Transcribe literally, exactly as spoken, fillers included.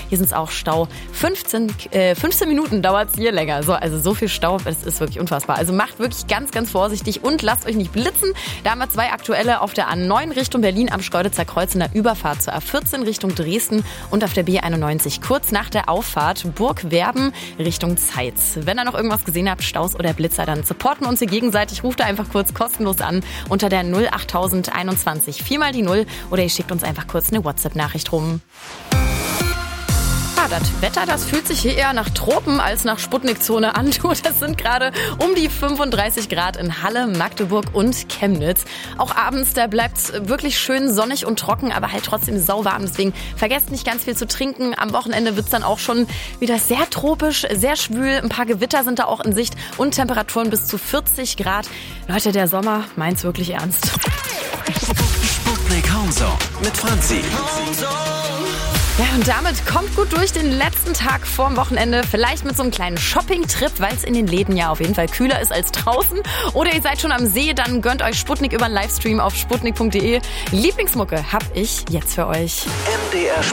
Hier sind es auch Stau. fünfzehn, äh, fünfzehn Minuten dauert es hier länger. So, also so viel Stau, es ist wirklich unfassbar. Also macht wirklich ganz, ganz vorsichtig und lasst euch nicht blitzen. Da haben wir zwei aktuelle auf der A neun Richtung Berlin am Schkeuditzer Kreuz in der Überfahrt zur A vierzehn Richtung Dresden und auf der B einundneunzig kurz nach der Auffahrt Burgwerben Richtung Zeitz. Wenn ihr noch irgendwas gesehen habt, Staus oder Blitzer, dann supporten uns hier gegenseitig. Ruft da einfach kurz kostenlos an unter der null acht einundzwanzig viermal die null oder ihr schickt uns einfach kurz eine WhatsApp-Nachricht rum. Das Wetter, das fühlt sich hier eher nach Tropen als nach Sputnik-Zone an. Das sind gerade um die fünfunddreißig Grad in Halle, Magdeburg und Chemnitz. Auch abends, da bleibt es wirklich schön sonnig und trocken, aber halt trotzdem sauwarm. Deswegen vergesst nicht ganz viel zu trinken. Am Wochenende wird es dann auch schon wieder sehr tropisch, sehr schwül. Ein paar Gewitter sind da auch in Sicht und Temperaturen bis zu vierzig Grad. Leute, der Sommer meint's wirklich ernst. Sputnik Homezone mit Franzi. Ja, und damit kommt gut durch den letzten Tag vorm Wochenende. Vielleicht mit so einem kleinen Shopping-Trip, weil es in den Läden ja auf jeden Fall kühler ist als draußen. Oder ihr seid schon am See, dann gönnt euch Sputnik über einen Livestream auf sputnik punkt de. Lieblingsmucke hab ich jetzt für euch. M D R